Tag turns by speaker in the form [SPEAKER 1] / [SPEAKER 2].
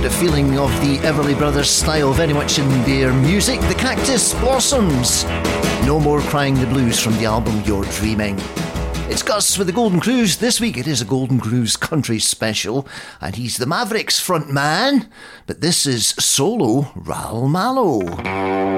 [SPEAKER 1] get a feeling of the Everly Brothers style very much in their music. The Cactus Blossoms. No More Crying the Blues from the album You're Dreaming. It's Gus with the Golden Cruise. This week it is a Golden Cruise country special, and he's the Mavericks front man, but this is solo Ral Mallow.